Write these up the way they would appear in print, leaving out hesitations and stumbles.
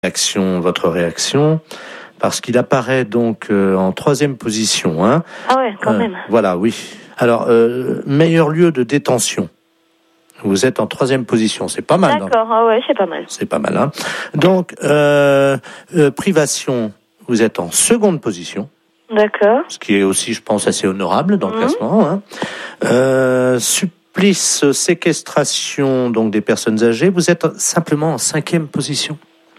votre réaction, parce qu'il apparaît donc en 3e position. Hein. Ah ouais, quand même. Voilà, oui. Alors, meilleur lieu de détention. Vous êtes en 3e position, c'est pas mal. D'accord, ah ouais, c'est pas mal. C'est pas mal, hein. Donc, privation, vous êtes en 2e position. D'accord. Ce qui est aussi, je pense, assez honorable dans le classement. Hein. Supplice, séquestration, donc des personnes âgées, vous êtes simplement en 5e position.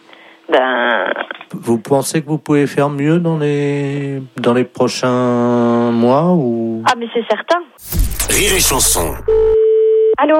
Vous pensez que vous pouvez faire mieux dans les prochains mois ou... Ah mais c'est certain. Rire et chanson. Allô ?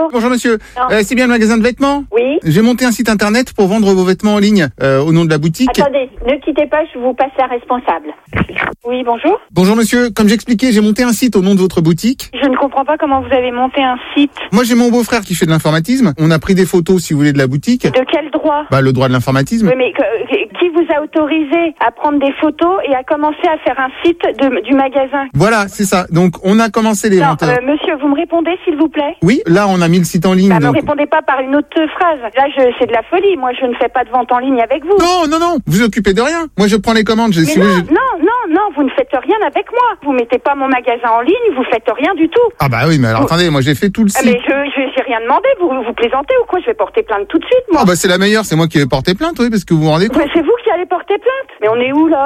Bonjour monsieur, c'est bien le magasin de vêtements ? Oui. J'ai monté un site internet pour vendre vos vêtements en ligne au nom de la boutique. Attendez, ne quittez pas, je vous passe la responsable. Oui, bonjour. Bonjour monsieur, comme j'expliquais, j'ai monté un site au nom de votre boutique. Je ne comprends pas comment vous avez monté un site. Moi j'ai mon beau-frère qui fait de l'informatisme. On a pris des photos, si vous voulez, de la boutique. De quel droit ? Le droit de l'informatisme. Oui, mais qui vous a autorisé à prendre des photos et à commencer à faire un site du magasin ? Voilà, c'est ça. Donc on a commencé les ventes. Monsieur, vous me répondez s'il vous plaît ? Oui, là on a mis le site en ligne. Ne répondez pas par une autre phrase. Là, c'est de la folie. Moi, je ne fais pas de vente en ligne avec vous. Non, vous vous occupez de rien. Moi, je prends les commandes. Non, vous ne faites rien avec moi. Vous mettez pas mon magasin en ligne, vous faites rien du tout. Ah bah oui, mais alors attendez, moi j'ai fait tout le site. Mais j'ai rien demandé. Vous plaisantez ou quoi ? Je vais porter plainte tout de suite, moi. Ah bah c'est la meilleure, c'est moi qui vais porter plainte, oui, parce que vous vous rendez compte. C'est vous qui allez porter plainte. Mais on est où là ?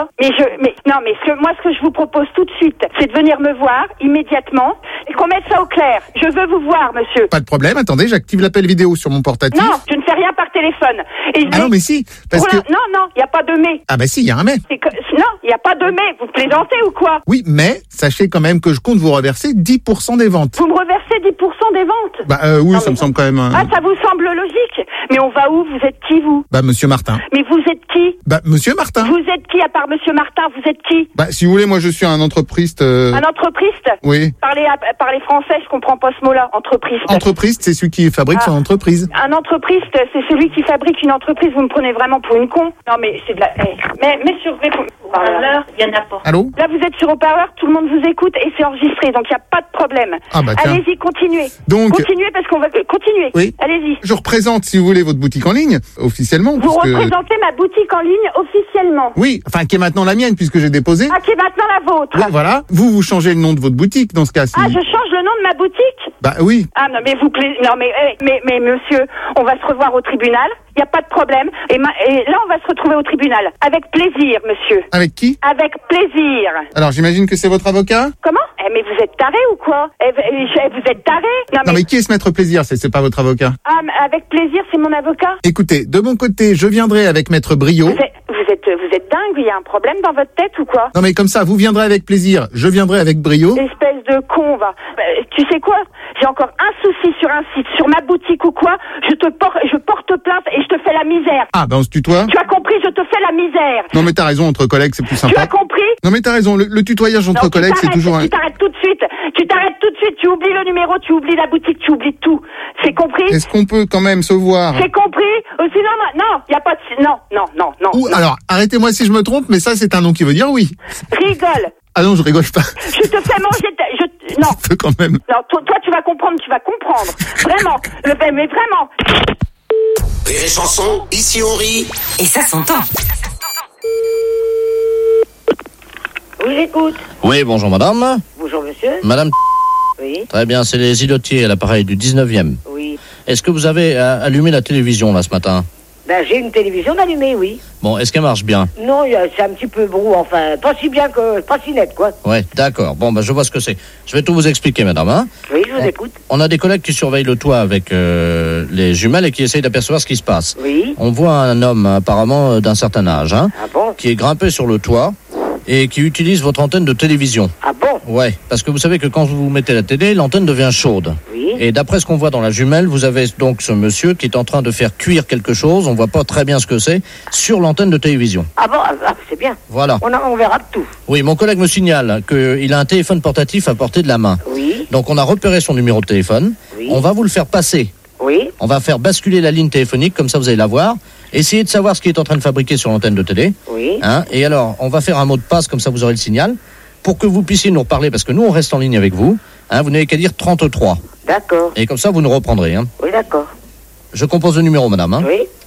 Ce que je vous propose tout de suite, c'est de venir me voir immédiatement et qu'on mette ça au clair. Je veux vous voir, monsieur. Pas de problème. Attendez, j'active l'appel vidéo sur mon portatif. Non, je ne fais rien par téléphone. Non, mais si, Non, il y a pas de mais. Ah bah si, il y a un mais. Non, il y a pas de mais. Vous plaisantez ou quoi ? Oui, mais sachez quand même que je compte vous reverser 10% des ventes. Vous me reversez 10% des ventes ? Oui, ça me semble quand même... Ah, ça vous semble logique ? Mais on va où ? Vous êtes qui, vous ? Monsieur Martin. Mais vous êtes qui ? Monsieur Martin. Vous êtes qui, à part monsieur Martin ? Vous êtes qui ? Si vous voulez, moi je suis un entreprise... Un entreprise ? Oui. Parlez français, je comprends pas ce mot-là, entreprise. Entreprise, c'est celui qui fabrique son entreprise. Un entreprise, c'est celui qui fabrique une entreprise. Vous me prenez vraiment pour une con ? Non, mais c'est de la... Mais sur haut-parleur, il y en a pas. Allô ? Là, vous êtes sur haut-parleur, tout le monde vous écoute et c'est enregistré, donc il n'y a pas de problème. Allez-y, continuez. Continuez parce qu'on va... Continuez. Oui. Allez-y. Je représente, si vous voulez, votre boutique en ligne, officiellement. Vous représentez ma boutique en ligne officiellement ? Oui, qui est maintenant la mienne, puisque j'ai déposé. Ah, qui est maintenant la vôtre. Oui, voilà. Vous changez le nom de votre boutique, dans ce cas-ci. Ah, je change le nom de ma boutique ? Oui. Ah, non, mais mais monsieur, on va se revoir au tribunal. Il n'y a pas de problème. Et là, on va se retrouver au tribunal. Avec plaisir, monsieur. Avec qui ? Avec plaisir. Alors, j'imagine que c'est votre avocat ? Comment ? Mais vous êtes taré ou quoi ? Vous êtes taré ? Non, mais qui est ce maître plaisir ? C'est pas votre avocat. Ah, avec plaisir, c'est mon avocat ? Écoutez, de mon côté, je viendrai avec maître Brio. Vous êtes dingue, il y a un problème dans votre tête ou quoi ? Non mais comme ça, vous viendrez avec plaisir, je viendrai avec brio. Espèce de con, va. Tu sais quoi ? J'ai encore un souci sur un site, sur ma boutique ou quoi, je porte plainte et je te fais la misère. Ah, on se tutoie ? Tu as compris, je te fais la misère. Non mais t'as raison, entre collègues c'est plus sympa. Tu as compris ? Non mais t'as raison, le tutoyage entre collègues c'est toujours... Tu t'arrêtes tout de suite, tu oublies le numéro, tu oublies la boutique, tu oublies tout. C'est compris ? Est-ce qu'on peut quand même se voir ? C'est compris ? Sinon, non, il n'y a pas de... Non. Alors, arrêtez-moi si je me trompe, mais ça c'est un nom qui veut dire oui. Rigole. Ah non, je rigole pas. Je te fais manger... Non. Je peux quand même. Non, toi tu vas comprendre. Vraiment. Mais vraiment. Rire et chanson, ici on rit. Et ça s'entend. Oui, j'écoute. Oui, bonjour madame. Bonjour monsieur. Madame. Oui. Très bien, c'est les îlotiers à l'appareil du 19e. Oui. Est-ce que vous avez allumé la télévision là ce matin ? J'ai une télévision allumée, oui. Bon, est-ce qu'elle marche bien ? Non, c'est un petit peu brou, pas si bien que... Pas si net, quoi. Ouais, d'accord. Bon, je vois ce que c'est. Je vais tout vous expliquer, madame. Hein ? Oui, je vous écoute. On a des collègues qui surveillent le toit avec les jumelles et qui essayent d'apercevoir ce qui se passe. Oui. On voit un homme, apparemment, d'un certain âge, Ah bon ? qui est grimpé sur le toit et qui utilise votre antenne de télévision. Ah bon ? Ouais, parce que vous savez que quand vous mettez la télé, l'antenne devient chaude. Oui. Et d'après ce qu'on voit dans la jumelle, vous avez donc ce monsieur qui est en train de faire cuire quelque chose, on voit pas très bien ce que c'est, sur l'antenne de télévision. Ah bon ? C'est bien. Voilà. On verra tout. Oui, mon collègue me signale qu'il a un téléphone portatif à portée de la main. Oui. Donc on a repéré son numéro de téléphone. Oui. On va vous le faire passer. Oui. On va faire basculer la ligne téléphonique, comme ça vous allez la voir. Essayez de savoir ce qu'il est en train de fabriquer sur l'antenne de télé. Oui. Et alors, on va faire un mot de passe, comme ça vous aurez le signal, pour que vous puissiez nous reparler, parce que nous on reste en ligne avec vous. Vous n'avez qu'à dire 33. D'accord. Et comme ça vous nous reprendrez. Oui, d'accord. Je compose le numéro, madame. Oui.